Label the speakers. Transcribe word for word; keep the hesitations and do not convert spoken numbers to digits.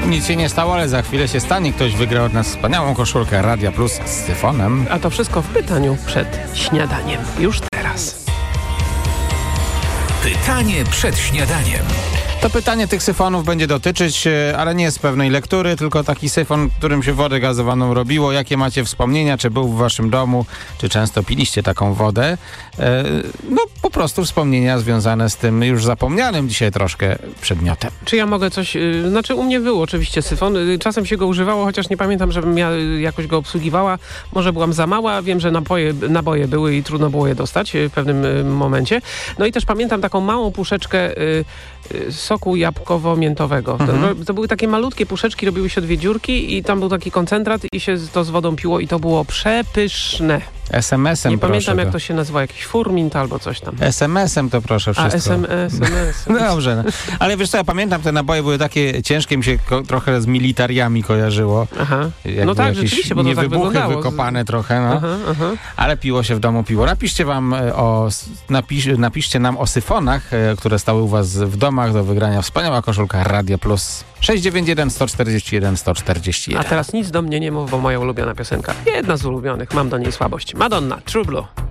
Speaker 1: Nic się nie stało, ale za chwilę się stanie. Ktoś wygrał od nas wspaniałą koszulkę Radia Plus z syfonem.
Speaker 2: A to wszystko w pytaniu przed śniadaniem. Już teraz.
Speaker 3: Pytanie przed śniadaniem.
Speaker 1: To pytanie tych syfonów będzie dotyczyć, ale nie z pewnej lektury, tylko taki syfon, którym się wodę gazowaną robiło. Jakie macie wspomnienia? Czy był w waszym domu? Czy często piliście taką wodę? E, no po prostu wspomnienia związane z tym już zapomnianym dzisiaj troszkę przedmiotem.
Speaker 2: Czy ja mogę coś... Yy, znaczy u mnie był oczywiście syfon. Yy, czasem się go używało, chociaż nie pamiętam, żebym ja yy, jakoś go obsługiwała. Może byłam za mała. Wiem, że napoje, naboje były i trudno było je dostać yy, w pewnym yy, momencie. No i też pamiętam taką małą puszeczkę yy, yy, soku jabłkowo-miętowego. Mhm. To, to były takie malutkie puszeczki, robiły się dwie dziurki i tam był taki koncentrat i się to z wodą piło i to było przepyszne.
Speaker 1: es em esem
Speaker 2: Nie
Speaker 1: proszę
Speaker 2: pamiętam, jak
Speaker 1: to.
Speaker 2: to się nazywa, jakiś furmint albo coś tam.
Speaker 1: es em esem to proszę wszystko.
Speaker 2: A, es em es, es em es.
Speaker 1: No dobrze, no. Ale wiesz co, ja pamiętam, te naboje były takie ciężkie, mi się ko- trochę z militariami kojarzyło.
Speaker 2: Aha.
Speaker 1: Jakby
Speaker 2: No tak,
Speaker 1: jakieś
Speaker 2: rzeczywiście, bo to
Speaker 1: nie
Speaker 2: tak
Speaker 1: wybuchy
Speaker 2: wyglądało.
Speaker 1: wykopane trochę, no.
Speaker 2: Aha, aha.
Speaker 1: Ale piło się w domu piło. Napiszcie wam o, napisz, napiszcie nam o syfonach, e, które stały u was w domach do wygrania. Wspaniała koszulka Radio Plus. sześć dziewięć jeden, sto czterdzieści jeden, sto czterdzieści jeden.
Speaker 2: A teraz nic do mnie nie mów, bo moja ulubiona piosenka. Jedna z ulubionych, mam do niej słabość. Madonna, True Blue.